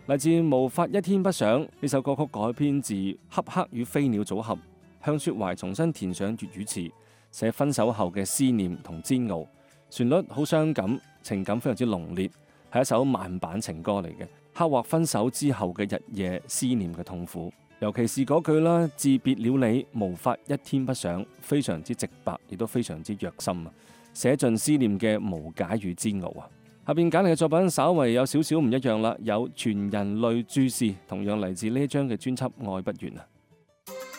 嚟自《無法一天不想》呢首歌曲改編自恰克與飛鳥組合，向雪懷重新填上粵語詞，寫分手後嘅思念同煎熬，旋律好傷感，情感非常之濃烈，係一首慢板情歌嚟嘅，刻畫分手之後嘅日夜思念嘅痛苦。尤其是嗰句啦，自別了你，無法一天不想，非常之直白，亦都非常之虐心啊！寫盡思念嘅無解與煎熬啊！下邊揀嚟嘅作品稍為有少少唔一樣啦，有全人類注視，同樣嚟自呢一張嘅專輯《愛不完》啊。